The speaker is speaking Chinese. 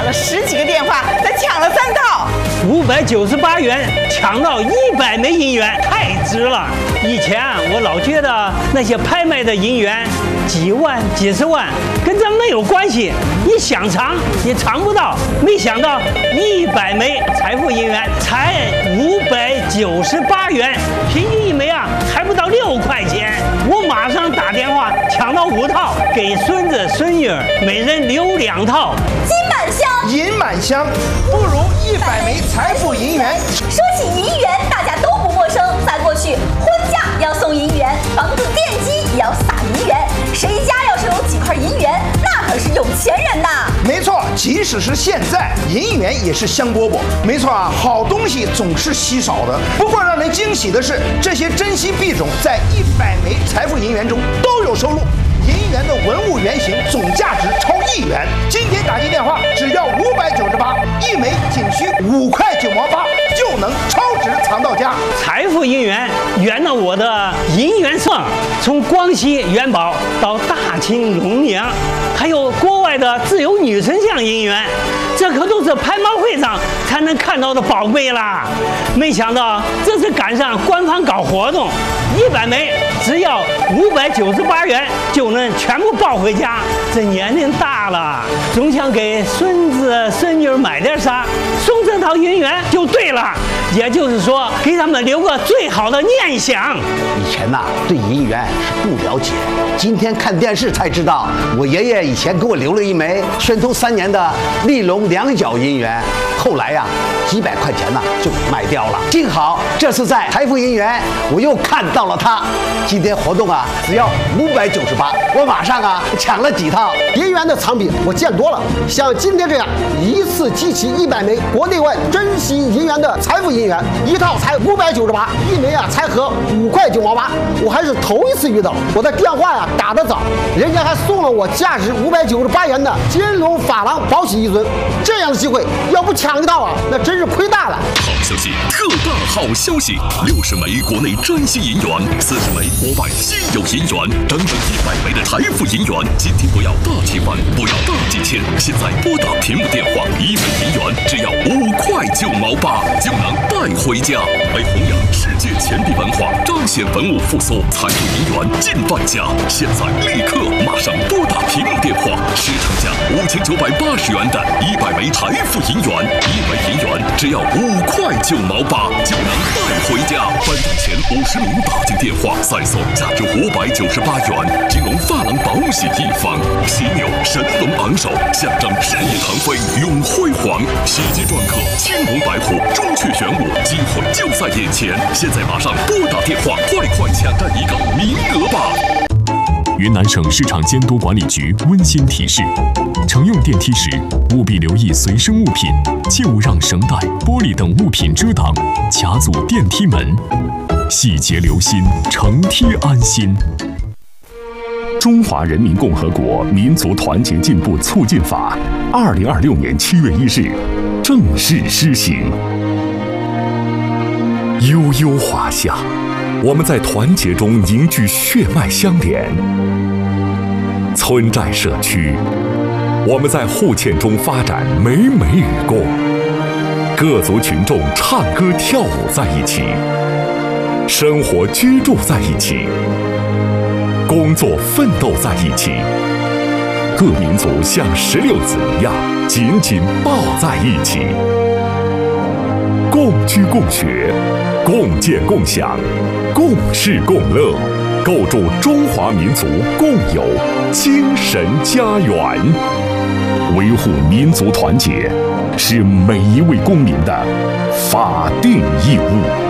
了10几个电话，才抢了3套。 598元抢到100枚银元，太值了！以前我老觉得那些拍卖的银元几万、几十万跟咱没有关系，你想藏也藏不到。没想到100枚财富银元才598元，平均一枚啊还不到6块钱。我马上打电话抢到5套，给孙子孙女每人留2套。 金满箱， 银满箱，不如100枚财富银元。 说起银元，大家都不陌生。在过去，婚嫁要送银元，房子奠基也要撒银元。谁家要是有几块银元，那可是有钱人呐！ 没错，即使是现在，银元也是香饽饽。没错啊，好东西总是稀少的。不过让人惊喜的是，这些珍稀币种在100枚财富银元中都有收录。银元的文物原型总价值超1元，今天打进电话只要598，1枚仅需5块9毛8，就能超值藏到家。 财富银元圆了我的银元盛，从光熙元宝到大清龙娘，还有国外的自由女神像银元，这可都是拍卖会上才能看到的宝贝啦！没想到这次赶上官方搞活动，100枚只要598元就能全部抱回家。这年龄大了，总想给孙子孙女买点啥，送这套银元就对了。也就是说，给他们留个最好的念想。 以前呐，对银元是不了解，今天看电视才知道，我爷爷以前给我留了一枚宣统3年的利隆2角银元，后来呀，几百块钱呢就卖掉了。幸好这次在财富银元，我又看到了它。今天活动啊，只要598，我马上啊抢了几套。 银元的藏品我见多了，像今天这样一次集齐100枚国内外珍稀银元的财富银元，一套才598，一枚啊才合5块9毛8，我还是头一次遇到。我的电话呀打得早，人家还送了我价值598元的金龙珐琅宝玺一尊。这样的机会要不抢一套啊，那真是亏大了。 好消息，特大好消息！60枚国内珍稀银元，40枚国外稀有银元，整整100枚的财富银元。今天不要大提款，不要大几千，现在拨打屏幕电话，1枚银元只要5块9毛8就能带回家。为弘扬世界钱币文化，彰显文物复苏，财富银元进万家。现在立刻马上拨打屏幕电话，市场价5980元的100枚财富银元，1枚银元只要5块9毛8就能带回家。颁奖前50名打进电话，再送价值598元金龙珐琅宝玺一方，犀牛神龙昂首，象征事业腾飞永辉煌。喜极篆刻青龙白虎，朱雀玄武，机会就在眼前。现在马上拨打电话，快抢占一个名额吧！ 云南省市场监督管理局温馨提示：乘用电梯时，务必留意随身物品，切勿让绳带、玻璃等物品遮挡、卡阻电梯门。细节留心，乘梯安心。中华人民共和国民族团结进步促进法，2026年7月1日正式施行。悠悠华夏，我们在团结中凝聚血脉相连；村寨社区，我们在互嵌中发展美美与共。各族群众唱歌跳舞在一起，生活居住在一起，工作奋斗在一起。各民族像16子一样紧紧抱在一起，共居共学，共建共享，共事共乐，构筑中华民族共有精神家园。维护民族团结是每一位公民的法定义务。